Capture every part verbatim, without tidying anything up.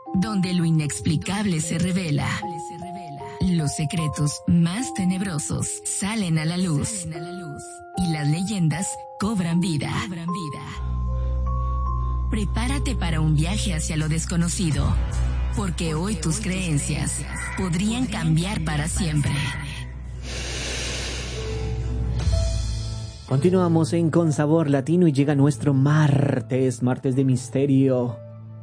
donde lo inexplicable se revela. Los secretos más tenebrosos salen a la luz y las leyendas cobran vida. Prepárate para un viaje hacia lo desconocido, porque hoy tus creencias podrían cambiar para siempre. Continuamos en Con Sabor Latino y llega nuestro martes, martes de misterio.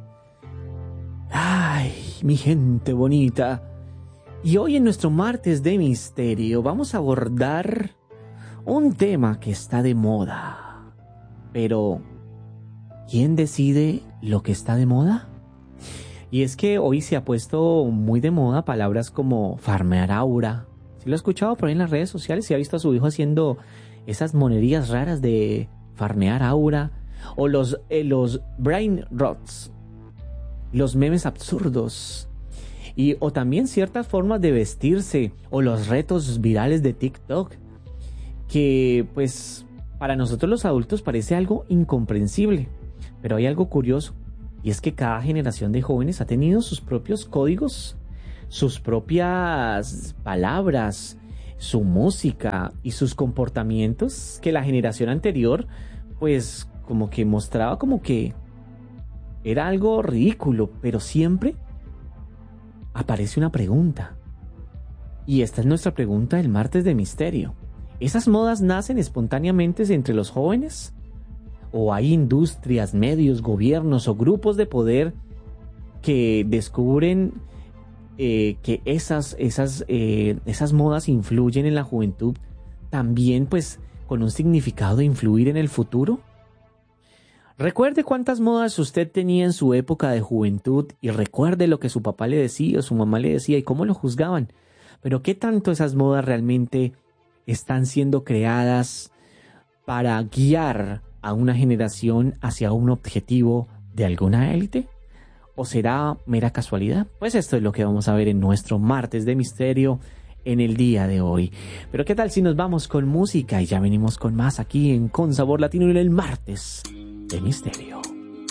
Ay, mi gente bonita. Y hoy en nuestro martes de misterio vamos a abordar un tema que está de moda. Pero, ¿quién decide lo que está de moda? Y es que hoy se ha puesto muy de moda palabras como farmear aura. ¿Sí lo ha escuchado por ahí en las redes sociales? ¿Sí ha visto a su hijo haciendo esas monerías raras de farmear aura? O los, eh, los brain rots, los memes absurdos. Y, o también ciertas formas de vestirse o los retos virales de TikTok. Que pues para nosotros los adultos parece algo incomprensible. Pero hay algo curioso. Y es que cada generación de jóvenes ha tenido sus propios códigos, sus propias palabras, su música y sus comportamientos que la generación anterior pues como que mostraba como que era algo ridículo, pero siempre aparece una pregunta. Y esta es nuestra pregunta del martes de misterio. ¿Esas modas nacen espontáneamente entre los jóvenes? ¿O hay industrias, medios, gobiernos o grupos de poder que descubren eh, que esas, esas, eh, esas modas influyen en la juventud también pues con un significado de influir en el futuro? Recuerde cuántas modas usted tenía en su época de juventud y recuerde lo que su papá le decía o su mamá le decía y cómo lo juzgaban. Pero ¿qué tanto esas modas realmente están siendo creadas para guiar a una generación hacia un objetivo de alguna élite? ¿O será mera casualidad? Pues esto es lo que vamos a ver en nuestro martes de misterio en el día de hoy. Pero ¿qué tal si nos vamos con música? Y ya venimos con más aquí en Con Sabor Latino en el martes de misterio.